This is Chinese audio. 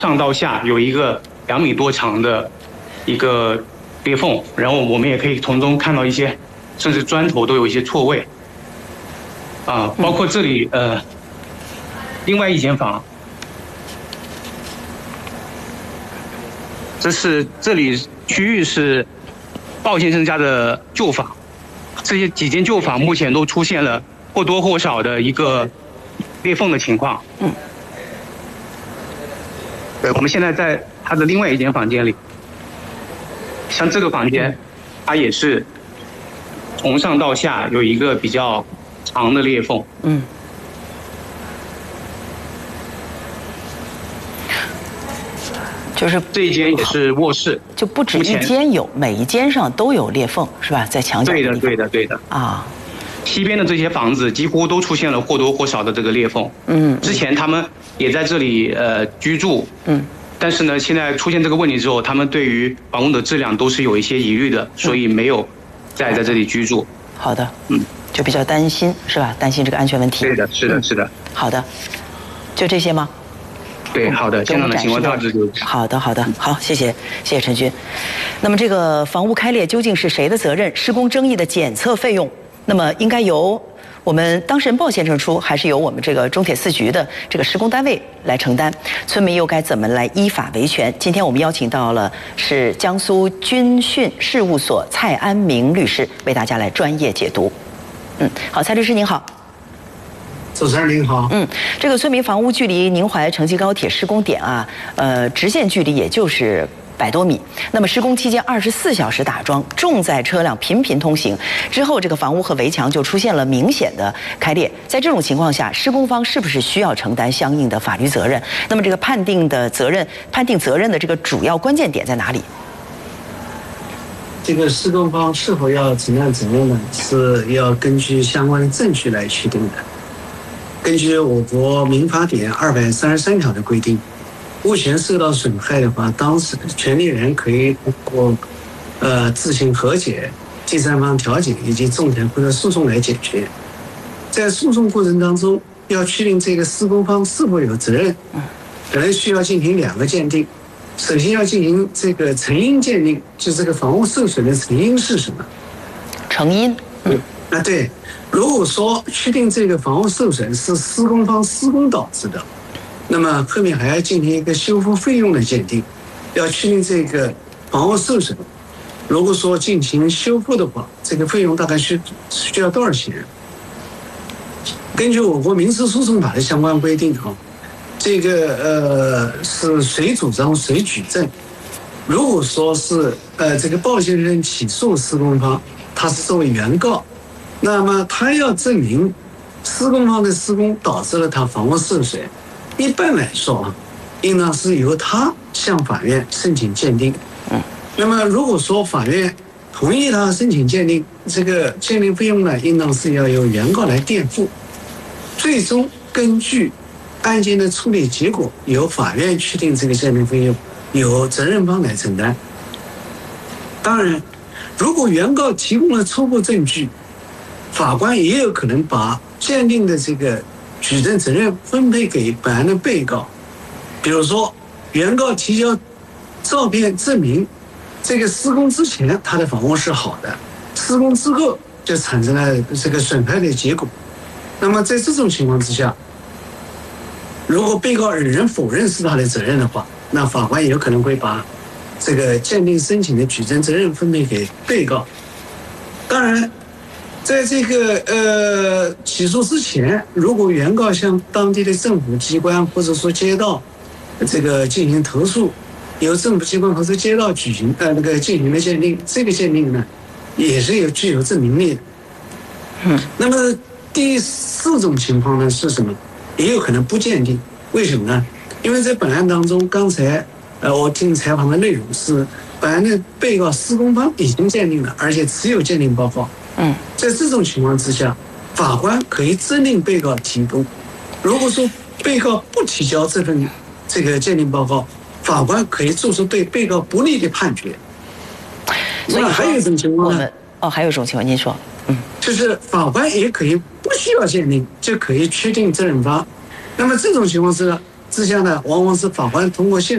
上到下有一个2米多长的一个裂缝，然后我们也可以从中看到一些，甚至砖头都有一些错位。包括这里另外一间房，这里区域是鲍先生家的旧房，这些几间旧房目前都出现了或多或少的一个裂缝的情况。对，我们现在在他的另外一间房间里，像这个房间，它也是从上到下有一个比较长的裂缝。 就是这一间也是卧室， 就不止一间有，每一间上都有裂缝，是吧？在墙角。 对的。西边的这些房子几乎都出现了或多或少的这个裂缝。之前他们也在这里居住。但是呢，现在出现这个问题之后，他们对于房屋的质量都是有一些疑虑的，所以没有再在这里居住。 好的。就比较担心，是吧？担心这个安全问题。 对的，是的。 好的，就这些吗？ 对，好的，现场的情况大致就是。 好，谢谢陈军。那么这个房屋开裂究竟是谁的责任？施工争议的检测费用，那么应该由我们当事人鲍先生出，还是由我们这个中铁4局的这个施工单位来承担？村民又该怎么来依法维权？今天我们邀请到了是江苏军训事务所蔡安明律师，为大家来专业解读。好，蔡律师您好。 主持人您好。 这个村民房屋距离宁淮城际高铁施工点直线距离也就是100多米。那么施工期间24小时打桩，重载车辆频频通行。之后这个房屋和围墙就出现了明显的开裂。在这种情况下，施工方是不是需要承担相应的法律责任？那么这个判定责任的这个主要关键点在哪里？ 这个施工方是否要承担责任呢？是要根据相关的证据来确定的。根据我国民法典233条的规定，物权受到损害的话，当事权利人可以通过自行和解、第三方调解以及仲裁或者诉讼来解决。在诉讼过程当中，要确定这个施工方是否有责任，可能需要进行2个鉴定。首先要进行这个成因鉴定，就这个房屋受损的成因是什么？ 成因？ 对。如果说确定这个房屋受损是施工方施工导致的，那么后面还要进行一个修复费用的鉴定，要确定这个房屋受损，如果说进行修复的话，这个费用大概需要多少钱？根据我国民事诉讼法的相关规定这个是谁主张谁举证。如果说是这个鲍先生起诉施工方，他是作为原告。那么他要证明施工方的施工导致了他房屋受损，一般来说应当是由他向法院申请鉴定。那么如果说法院同意他申请鉴定，这个鉴定费用呢，应当是要由原告来垫付，最终根据案件的处理结果，由法院确定这个鉴定费用，由责任方来承担。当然，如果原告提供了初步证据，法官也有可能把鉴定的这个举证责任分配给本案的被告。比如说，原告提交照片证明这个施工之前他的房屋是好的，施工之后就产生了这个损害的结果。那么在这种情况之下，如果被告仍然否认是他的责任的话，那法官有可能会把这个鉴定申请的举证责任分配给被告。当然，在这个起诉之前，如果原告向当地的政府机关或者说街道这个进行投诉，由政府机关或者街道进行的鉴定，这个鉴定呢也是具有证明力的。那么第4种情况呢是什么？也有可能不鉴定。为什么呢？因为在本案当中，刚才我听采访的内容是本案的被告施工方已经鉴定了，而且持有鉴定报告。在这种情况之下，法官可以责令被告提供。如果说被告不提交这个鉴定报告，法官可以做出对被告不利的判决。 所以还有一种情况呢？ 还有一种情况，您说， 就是法官也可以不需要鉴定就可以确定责任方。那么这种情况之下呢，往往是法官通过